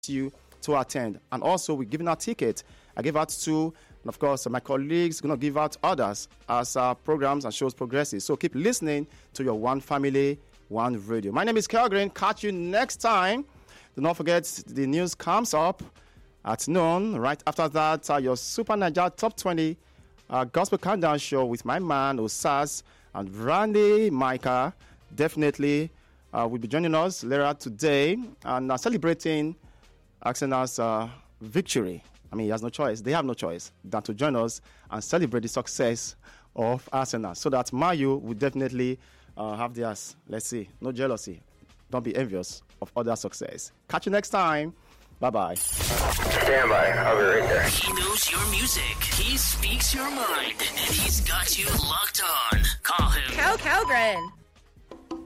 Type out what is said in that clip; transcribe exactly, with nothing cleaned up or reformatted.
you to attend. And also, we're giving out tickets. I give out two, and of course, my colleagues going to give out others as our programs and shows progresses. So keep listening to your One Family, One Radio. My name is Kelgren. Catch you next time. Do not forget, the news comes up at noon. Right after that, uh, your Super Niger Top twenty uh, Gospel Countdown show with my man, Osas, and Randy Micah. Definitely uh, will be joining us later today and uh, celebrating Arsenal's uh, victory. I mean, he has no choice. They have no choice than to join us and celebrate the success of Arsenal. So that Mayu will definitely uh, have theirs. Let's see. No jealousy. Don't be envious of other success. Catch you next time. Bye-bye. Stand by. I'll be right there. He knows your music. He speaks your mind. And he's got you locked on. Call him. Cal Calgren.